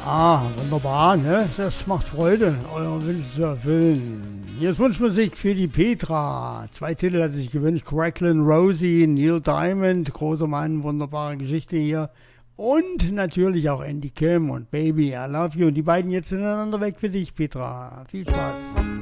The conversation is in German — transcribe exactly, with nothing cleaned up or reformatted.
Ah, wunderbar, ne? Das macht Freude, euren Wunsch zu erfüllen. Hier ist Wunschmusik für die Petra. Zwei Titel hat sie sich gewünscht. Cracklin' Rosie, Neil Diamond, großer Mann, wunderbare Geschichte hier. Und natürlich auch Andy Kim und Baby, I Love You. Und die beiden jetzt ineinander weg für dich, Petra. Viel Spaß.